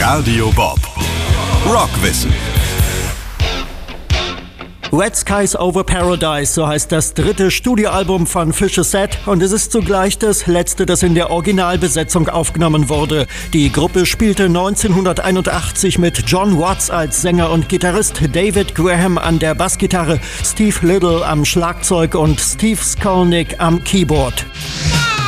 Radio Bob. Rockwissen. Red Skies Over Paradise, so heißt das dritte Studioalbum von Fish is Dead und es ist zugleich das letzte, das in der Originalbesetzung aufgenommen wurde. Die Gruppe spielte 1981 mit John Watts als Sänger und Gitarrist, David Graham an der Bassgitarre, Steve Little am Schlagzeug und Steve Skolnick am Keyboard.